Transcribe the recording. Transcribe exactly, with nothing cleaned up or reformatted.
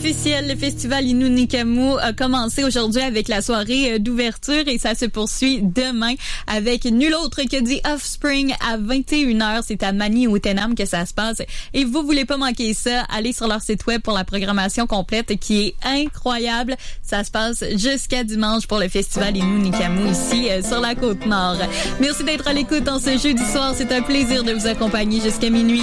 officiel, le festival Inunikamu a commencé aujourd'hui avec la soirée d'ouverture et ça se poursuit demain avec nul autre que The Offspring à vingt et une heures. C'est à Magny-Outenham que ça se passe. Et vous voulez pas manquer ça, allez sur leur site web pour la programmation complète qui est incroyable. Ça se passe jusqu'à dimanche pour le festival Inunikamu ici euh, sur la Côte-Nord. Merci d'être à l'écoute en ce jeudi soir. C'est un plaisir de vous accompagner jusqu'à minuit.